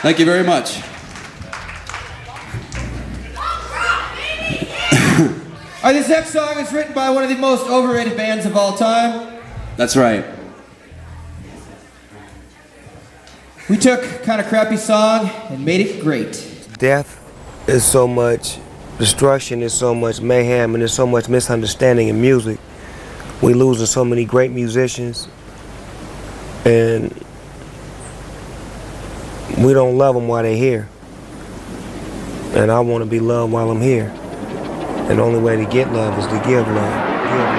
Thank you very much. All right, this next song is written by one of the most overrated bands of all time. That's right. We took a kind of crappy song and made it great. Death is so much, destruction is so much mayhem, and there's so much misunderstanding in music. We losing so many great musicians, and we don't love them while they're here. And I want to be loved while I'm here. And the only way to get love is to give love.